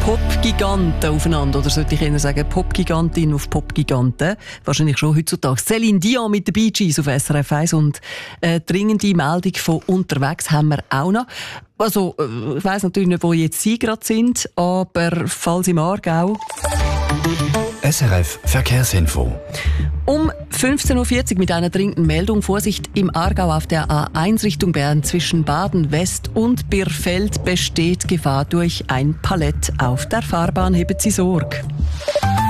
Pop-Giganten aufeinander, oder sollte ich eher sagen Pop-Gigantin auf Pop-Giganten. Wahrscheinlich schon heutzutage. Celine Dion mit den Bee Gees auf SRF 1 und dringende Meldung von unterwegs haben wir auch noch. Also, ich weiss natürlich nicht, wo jetzt Sie gerade sind, aber falls im Aargau. SRF Verkehrsinfo. Um 15.40 Uhr mit einer dringenden Meldung. Vorsicht, im Aargau auf der A1 Richtung Bern zwischen Baden West und Birrfeld besteht Gefahr durch ein Palett auf der Fahrbahn. Heben Sie Sorge.